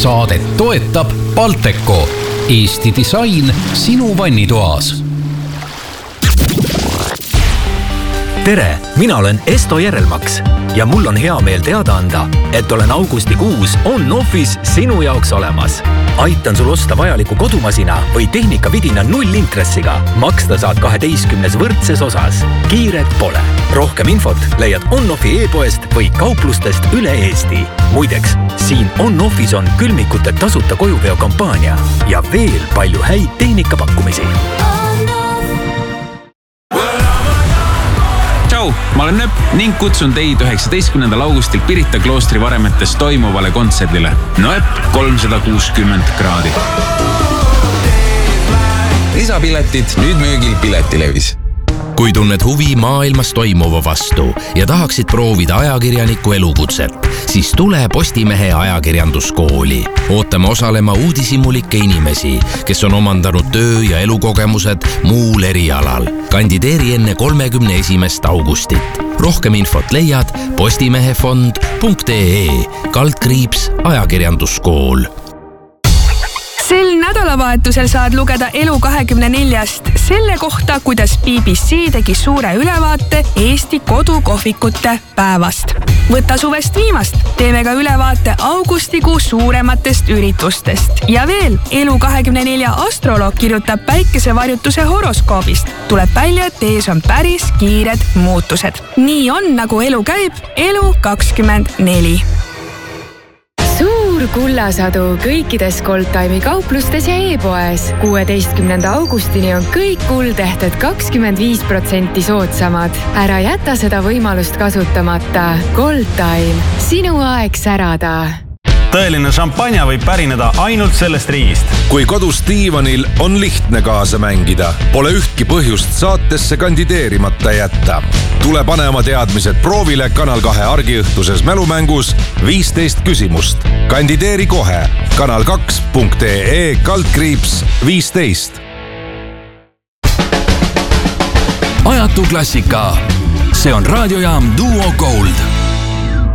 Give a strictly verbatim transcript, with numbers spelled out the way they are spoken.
Saadet toetab Balteco, Eesti disain sinu vannitoas. Tere, mina olen Esto Järelmaks ja mul on hea meel teada anda, et olen augustikuus on-offis sinu jaoks olemas. Aitan sul osta vajaliku kodumasina või tehnikavidina nullintressiga. Maksta saad kaheteistkümnes võrdses osas. Kiiret pole. Rohkem infot leiad on-offi e-poest või kauplustest üle Eesti. Muideks, siin on-offis on külmikute tasuta kojuveo kampaania ja veel palju häid tehnikapakkumisi. Ma olen Nööp ning kutsun teid üheksateistkümnendal augustil Pirita kloostri varemetes toimuvale kontserdile. Nööp kolmsada kuuskümmend kraadi. Lisapiletid nüüd müügil Piletilevis. Kui tunned huvi maailmas toimuva vastu ja tahaksid proovida ajakirjaniku elukutset, siis tule Postimehe ajakirjanduskooli. Ootame osalema uudishimulike inimesi, kes on omandanud töö- ja elukogemused muul erialal. Kandideeri enne kolmekümne esimest augustit. Rohkem infot leiad postimehefond punkt ee kaldkriips ajakirjanduskool. Sel nädalavahetusel saad lugeda Elu kahekümne neljast selle kohta, kuidas B B C tegi suure ülevaate Eesti kodukohvikute päevast. Võta suvest viimast, teeme ka ülevaate augustikuu suurematest üritustest. Ja veel, Elu kahekümne nelja astroloog kirjutab päikesevarjutuse horoskoobist. Tuleb välja, et ees on päris kiired muutused. Nii on, nagu elu käib, Elu kakskümmend neli. Suur kullasadu kõikides Goldtime'i kauplustes ja e-poes. kuueteistkümnenda augustini on kõik kuldehted kakskümmend viis protsenti soodsamad. Ära jäta seda võimalust kasutamata. Goldtime. Sinu aeg särada. Tõeline šampanja võib pärineda ainult sellest riigist. Kui kodus diivanil on lihtne kaasa mängida, pole ühtki põhjust saatesse kandideerimata jätta. Tule pane oma teadmised proovile Kanal kahe argiõhtuses mälumängus viisteist küsimust. Kandideeri kohe kanal kaks punkt ee kaldkriips viisteist. Ajatu klassika. See on raadiojaam Duo Gold.